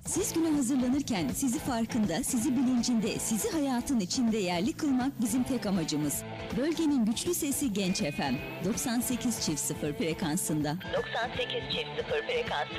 Siz güne hazırlanırken sizi farkında, sizi bilincinde, sizi hayatın içinde yerli kılmak bizim tek amacımız. Bölgenin güçlü sesi Genç FM 98.0 frekansında. 98.0 frekansı.